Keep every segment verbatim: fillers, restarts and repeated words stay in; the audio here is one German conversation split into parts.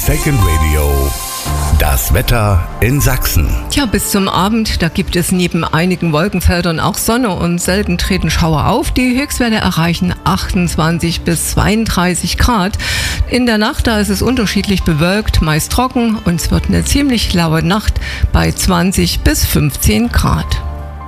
Second Radio. Das Wetter in Sachsen. Tja, bis zum Abend, da gibt es neben einigen Wolkenfeldern auch Sonne und selten treten Schauer auf. Die Höchstwerte erreichen achtundzwanzig bis zweiunddreißig Grad. In der Nacht, da ist es unterschiedlich bewölkt, meist trocken und es wird eine ziemlich laue Nacht bei zwanzig bis fünfzehn Grad.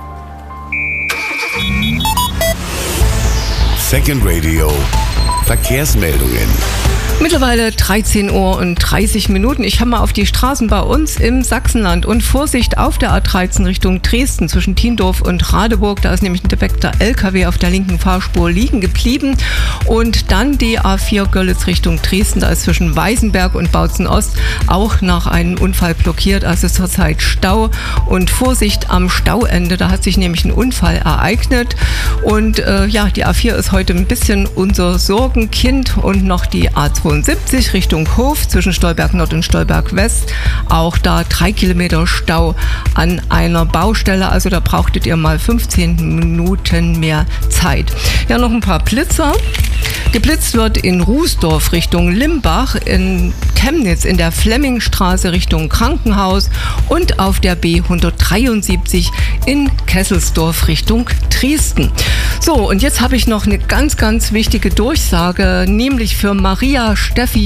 Second Radio. Verkehrsmeldungen. Mittlerweile dreizehn Uhr und dreißig Minuten. Ich habe mal auf die Straßen bei uns im Sachsenland und Vorsicht auf der A dreizehn Richtung Dresden zwischen Tiendorf und Radeburg. Da ist nämlich ein defekter L K W auf der linken Fahrspur liegen geblieben. Und dann die A vier Görlitz Richtung Dresden. Da ist zwischen Weißenberg und Bautzen Ost auch nach einem Unfall blockiert. Also zurzeit Stau und Vorsicht am Stauende. Da hat sich nämlich ein Unfall ereignet. Und äh, ja, die A vier ist heute ein bisschen unser Sorgenkind und noch die A zweiundsiebzig Richtung Hof zwischen Stolberg Nord und Stolberg West. Auch da drei Kilometer Stau an einer Baustelle. Also da brauchtet ihr mal fünfzehn Minuten mehr Zeit. Ja, noch ein paar Blitzer. Geblitzt wird in Rußdorf Richtung Limbach, in Chemnitz in der Flemmingstraße Richtung Krankenhaus und auf der B hundertdreiundsiebzig in Kesselsdorf Richtung Dresden. So, und jetzt habe ich noch eine ganz, ganz wichtige Durchsage, nämlich für Maria Steffi